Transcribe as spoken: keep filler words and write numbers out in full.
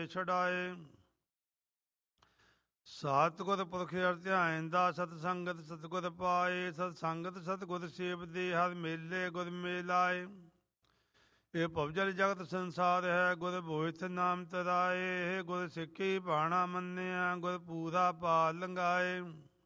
ਛਡਾਏ। ਸਤਿਗੁਰ ਪੁਰਖ ਅਰ ਧਿਆਨ ਦਾ ਸਤ ਸੰਗਤ ਸਤਿਗੁਰ ਪਾਏ। ਸਤ ਸੰਗਤ ਸਤਿਗੁਰ ਸੇਵਦੇ ਹਰ ਮੇਲੇ ਗੁਰ ਮੇਲਾਏ। ਇਹ ਭਵਜਲ ਜਗਤ ਸੰਸਾਰ ਹੈ ਗੁਰ ਭੋਇਥ ਨਾਮ ਤਰਾਏ। ਗੁਰ ਸਿੱਖੀ ਬਾਣਾ ਮੰਨਿਆ ਗੁਰ ਪੂਰਾ ਪਾਰ ਲੰਘਾਏ।